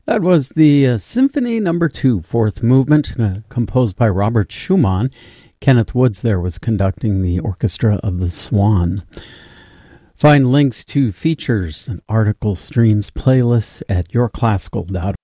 That was the Symphony Number 2, fourth movement, composed by Robert Schumann. Kenneth Woods there was conducting the orchestra of the Swan. Find links to features and article streams playlists at yourclassical.org.